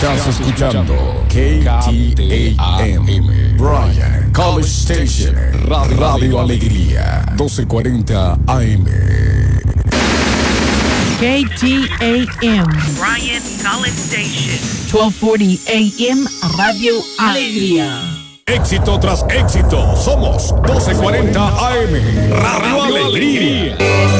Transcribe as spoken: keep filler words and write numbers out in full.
Estás escuchando K T A M Bryan College Station, Radio, Radio Alegría, doce cuarenta A M. K T A M Bryan College Station, doce cuarenta A M, Radio Alegría. Éxito tras éxito, somos doce cuarenta A M, Radio Alegría.